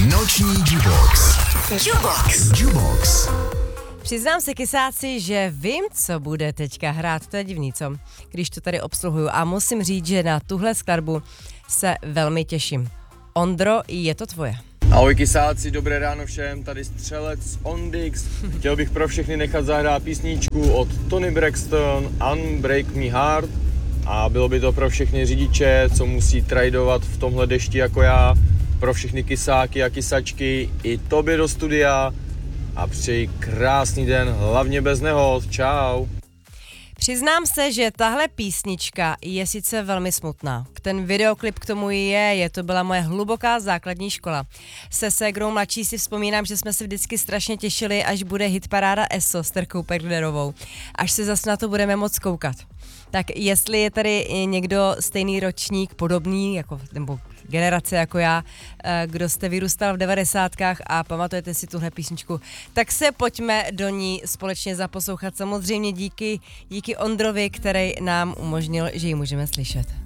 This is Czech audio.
Noční Jubox. Jubox. Přiznám se, kysáci, že vím, co bude teďka hrát. To je divný, co? Když to tady obsluhuju. A musím říct, že na tuhle skladbu se velmi těším. Ondro, je to tvoje. Ahoj kysáci, dobré ráno všem, tady Střelec Ondix. Chtěl bych pro všechny nechat zahrát písničku od Toni Braxton, Unbreak Me Heart. A bylo by to pro všechny řidiče, co musí trajdovat v tomhle dešti jako já, pro všechny kysáky a kysačky, i tobě do studia. A přeji krásný den, hlavně bez nehod. Čau. Přiznám se, že tahle písnička je sice velmi smutná. Ten videoklip k tomu to byla moje hluboká základní škola. Se ségrou mladší si vzpomínám, že jsme se vždycky strašně těšili, až bude hitparáda ESO s Terkou Perglerovou. Až se zase na to budeme moc koukat. Tak jestli je tady někdo stejný ročník, podobný, jako, nebo generace jako já, kdo jste vyrůstal v 90kách a pamatujete si tuhle písničku, tak se pojďme do ní společně zaposlouchat. Samozřejmě díky Ondrovi, který nám umožnil, že ji můžeme slyšet.